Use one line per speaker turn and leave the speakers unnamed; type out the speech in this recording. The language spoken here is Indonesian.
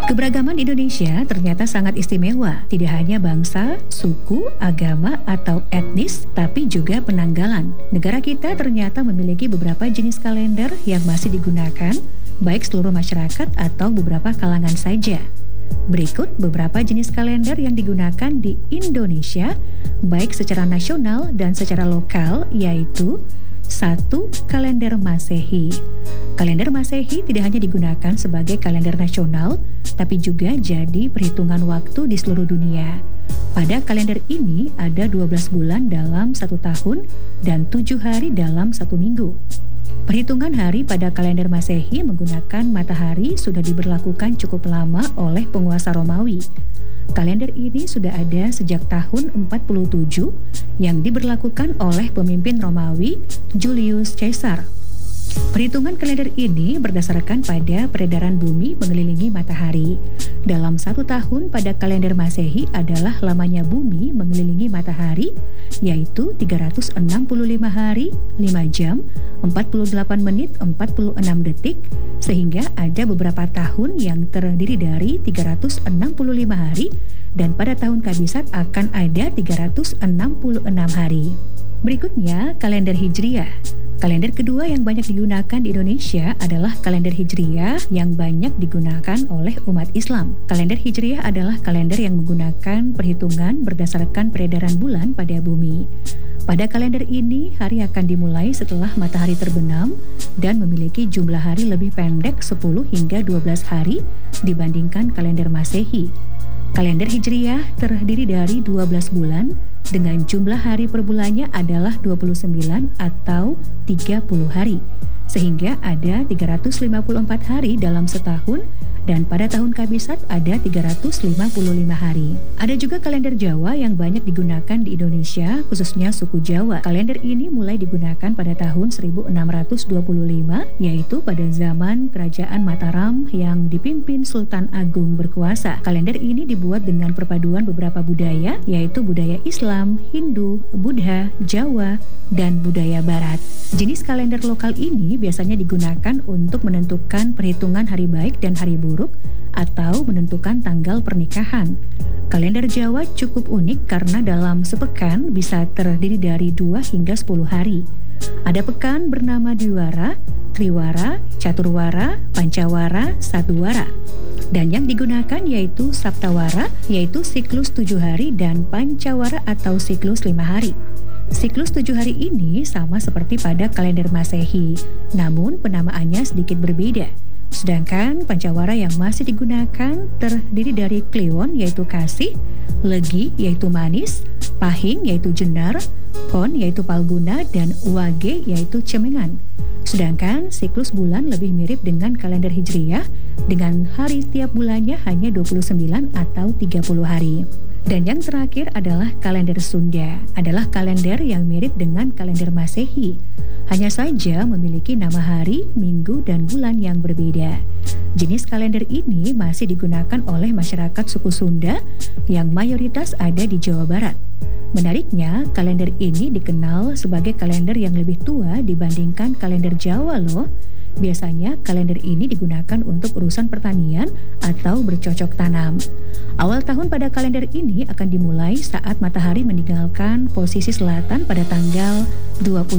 Keberagaman Indonesia ternyata sangat istimewa, tidak hanya bangsa, suku, agama, atau etnis, tapi juga penanggalan. Negara kita ternyata memiliki beberapa jenis kalender yang masih digunakan, baik seluruh masyarakat atau beberapa kalangan saja. Berikut beberapa jenis kalender yang digunakan di Indonesia, baik secara nasional dan secara lokal, yaitu 1. Kalender Masehi. Kalender Masehi tidak hanya digunakan sebagai kalender nasional, tapi juga jadi perhitungan waktu di seluruh dunia. Pada kalender ini ada 12 bulan dalam 1 tahun dan 7 hari dalam 1 minggu. Perhitungan hari pada kalender Masehi menggunakan matahari sudah diberlakukan cukup lama oleh penguasa Romawi. Kalender ini sudah ada sejak tahun 47 yang diberlakukan oleh pemimpin Romawi Julius Caesar. Perhitungan kalender ini berdasarkan pada peredaran bumi mengelilingi matahari. Dalam 1 tahun pada kalender Masehi adalah lamanya bumi mengelilingi matahari, yaitu 365 hari, 5 jam, 48 menit, 46 detik, sehingga ada beberapa tahun yang terdiri dari 365 hari, dan pada tahun kabisat akan ada 366 hari. Berikutnya, kalender Hijriah. Kalender kedua yang banyak digunakan di Indonesia adalah kalender Hijriah yang banyak digunakan oleh umat Islam. Kalender Hijriah adalah kalender yang menggunakan perhitungan berdasarkan peredaran bulan pada bumi. Pada kalender ini, hari akan dimulai setelah matahari terbenam dan memiliki jumlah hari lebih pendek 10 hingga 12 hari dibandingkan kalender Masehi. Kalender Hijriah terdiri dari 12 bulan dengan jumlah hari per bulannya adalah 29 atau 30 hari, sehingga ada 354 hari dalam setahun, dan pada tahun kabisat ada 355 hari. Ada juga kalender Jawa yang banyak digunakan di Indonesia, khususnya suku Jawa. Kalender ini mulai digunakan pada tahun 1625, yaitu pada zaman Kerajaan Mataram yang dipimpin Sultan Agung berkuasa. Kalender ini dibuat dengan perpaduan beberapa budaya, yaitu budaya Islam, Hindu, Buddha, Jawa, dan budaya Barat. Jenis kalender lokal ini biasanya digunakan untuk menentukan perhitungan hari baik dan hari buruk atau menentukan tanggal pernikahan. Kalender Jawa cukup unik karena dalam sepekan bisa terdiri dari 2 hingga 10 hari. Ada pekan bernama Dwiwara, Triwara, Caturwara, Pancawara, Sadwara. Dan yang digunakan yaitu Saptawara, yaitu siklus 7 hari, dan Pancawara atau siklus 5 hari. Siklus 7 hari ini sama seperti pada kalender Masehi, namun penamaannya sedikit berbeda. Sedangkan Pancawara yang masih digunakan terdiri dari Kliwon yaitu kasih, Legi yaitu manis, Pahing yaitu jenar, Pon yaitu palguna, dan Wage yaitu cemengan. Sedangkan siklus bulan lebih mirip dengan kalender Hijriah dengan hari tiap bulannya hanya 29 atau 30 hari. Dan yang terakhir adalah kalender Sunda, adalah kalender yang mirip dengan kalender Masehi. Hanya saja memiliki nama hari, minggu, dan bulan yang berbeda. Jenis kalender ini masih digunakan oleh masyarakat suku Sunda yang mayoritas ada di Jawa Barat. Menariknya, kalender ini dikenal sebagai kalender yang lebih tua dibandingkan kalender Jawa loh. Biasanya kalender ini digunakan untuk urusan pertanian atau bercocok tanam. Awal tahun pada kalender ini akan dimulai saat matahari meninggalkan posisi selatan pada tanggal 20